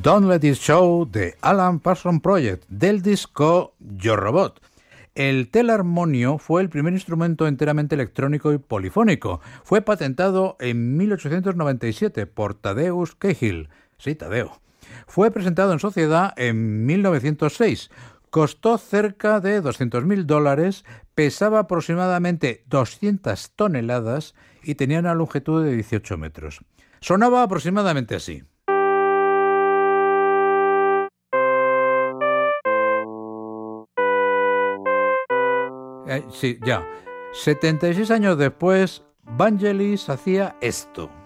Don't Let It Show de Alan Parsons Project, del disco Yo Robot. El telarmonio fue el primer instrumento enteramente electrónico y polifónico. Fue patentado en 1897 por Tadeusz Cahill. Sí, Tadeo. Fue presentado en sociedad en 1906. Costó cerca de $200.000, pesaba aproximadamente 200 toneladas y tenía una longitud de 18 metros. Sonaba aproximadamente así. Sí, ya. 76 años después, Vangelis hacía esto.